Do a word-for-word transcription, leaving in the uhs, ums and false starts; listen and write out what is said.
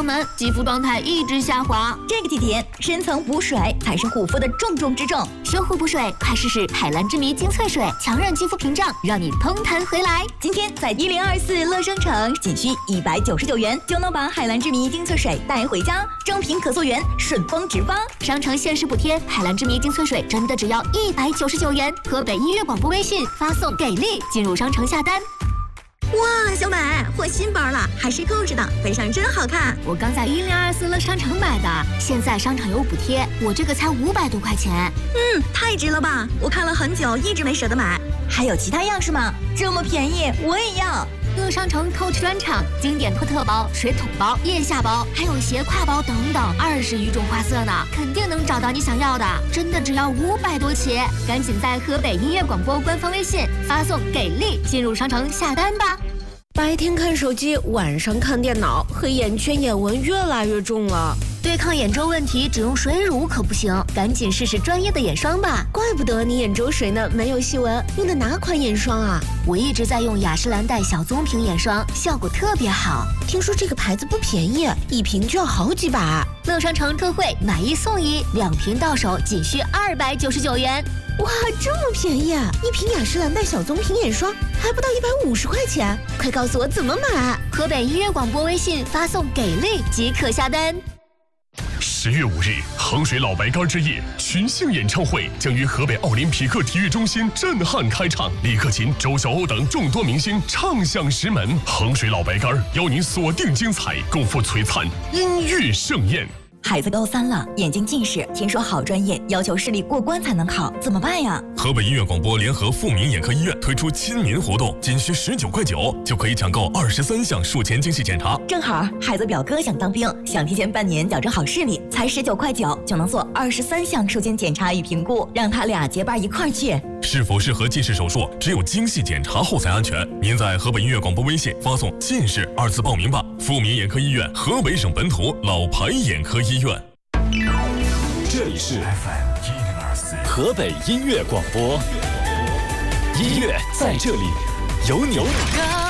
上门，肌肤状态一直下滑。 这个季节，深层补水才是护肤的重中之重。 修护补水，快试试海蓝之谜精粹水，强韧肌肤屏障，让你通弹回来。 今天在一零二四乐商城，仅需一百九十九元就能把海蓝之谜精粹水带回家，正品可溯源，顺丰直发。 商城限时补贴，海蓝之谜精粹水真的只要一百九十九元。河北音乐广播微信发送给力进入商城下单。 哇，小美，换新包了，还是购置的，背上真好看。 我刚在一零二四乐商城买的，现在商场有补贴，我这个才五百多块钱。 嗯，太值了吧！我看了很久，一直没舍得买。还有其他样式吗？这么便宜，我也要。 乐商城 Coach 专场，经典托特包、水桶包、腋下包，还有斜挎包等等，二十余种花色呢，肯定能找到你想要的。真的只要五百多起，赶紧在河北音乐广播官方微信发送给力进入商城下单吧。 白天看手机，晚上看电脑，黑眼圈、眼纹越来越重了。 对抗眼周问题，只用水乳可不行，赶紧试试专业的眼霜吧。 怪不得你眼周水呢没有细纹，用的哪款眼霜啊？ 我一直在用雅诗兰黛小棕瓶眼霜，效果特别好。 听说这个牌子不便宜，一瓶就要好几百。 乐商城特惠，买一送一，两瓶到手仅需二百九十九元。 哇，这么便宜啊！一瓶雅诗兰黛小棕瓶眼霜还不到一百五十块钱，快告诉我怎么买！ 河北音乐广播微信发送给力即可下单。 十月五日，衡水老白干之夜群星演唱会将于河北奥林匹克体育中心震撼开唱，李克勤、周晓鸥等众多明星唱响石门。衡水老白干邀您锁定精彩，共赴璀璨音乐盛宴。 孩子高三了，眼睛近视，听说好专业要求视力过关才能考，怎么办呀？ 河北音乐广播联合富民眼科医院推出亲民活动，仅需十九块九就可以抢购二十三项术前精细检查。 正好孩子表哥想当兵，想提前半年矫正好视力，才十九块九就能做二十三项术前检查与评估，让他俩结伴一块儿去。 是否适合近视手术，只有精细检查后才安全。您在河北音乐广播微信发送“近视”二字报名吧。富民眼科医院，河北省本土老牌眼科医院。 这里是 F M 一零二四河北音乐广播，音乐在这里，有你。